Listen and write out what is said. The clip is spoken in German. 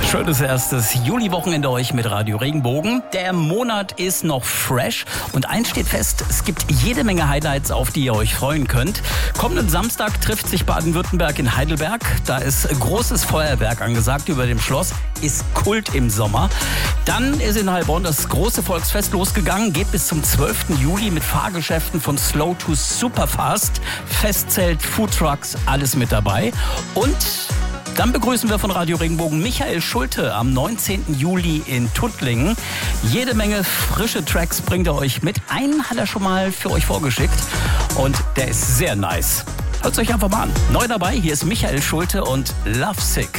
Schönes erstes Juli-Wochenende euch mit Radio Regenbogen. Der Monat ist noch fresh und eins steht fest, es gibt jede Menge Highlights, auf die ihr euch freuen könnt. Kommenden Samstag trifft sich Baden-Württemberg in Heidelberg. Da ist großes Feuerwerk angesagt über dem Schloss, ist Kult im Sommer. Dann ist in Heilbronn das große Volksfest losgegangen, geht bis zum 12. Juli mit Fahrgeschäften von Slow to Superfast, Festzelt, Foodtrucks, alles mit dabei. Und dann begrüßen wir von Radio Regenbogen Michael Schulte am 19. Juli in Tuttlingen. Jede Menge frische Tracks bringt er euch mit. Einen hat er schon mal für euch vorgeschickt und der ist sehr nice. Hört es euch einfach mal an. Neu dabei, hier ist Michael Schulte und Lovesick.